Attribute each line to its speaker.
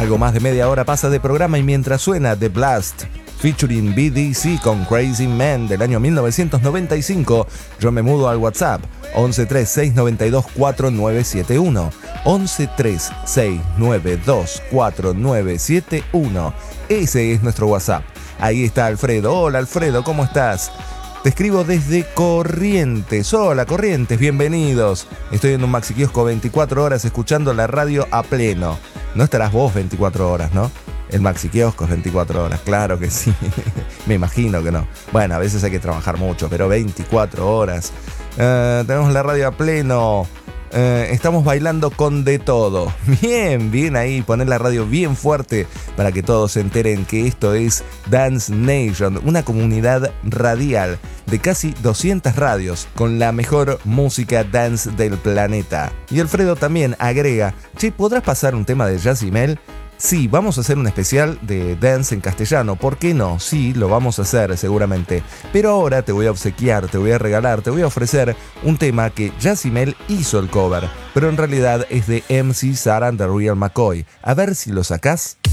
Speaker 1: Algo más de media hora pasa de programa y mientras suena The Blast featuring BDC con Crazy Man del año 1995, yo me mudo al WhatsApp 1136924971. 1136924971. Ese es nuestro WhatsApp. Ahí está Alfredo. Hola Alfredo, ¿cómo estás? Te escribo desde Corrientes. Hola Corrientes, bienvenidos. Estoy en un maxi kiosco 24 horas escuchando la radio a pleno. No estarás vos 24 horas, ¿no? El maxi kiosco es 24 horas, claro que sí. Me imagino que no. Bueno, a veces hay que trabajar mucho, pero 24 horas. Tenemos la radio a pleno. Estamos bailando con de todo. Bien, bien ahí. Poner la radio bien fuerte para que todos se enteren que esto es Dance Nation, una comunidad radial de casi 200 radios con la mejor música dance del planeta. Y Alfredo también agrega: che, ¿podrás pasar un tema de Jazimel? Sí, vamos a hacer un especial de dance en castellano. ¿Por qué no? Sí, lo vamos a hacer seguramente. Pero ahora te voy a obsequiar, te voy a regalar, te voy a ofrecer un tema que Jazimel hizo el cover, pero en realidad es de MC Sara and the Real McCoy. A ver si lo sacás.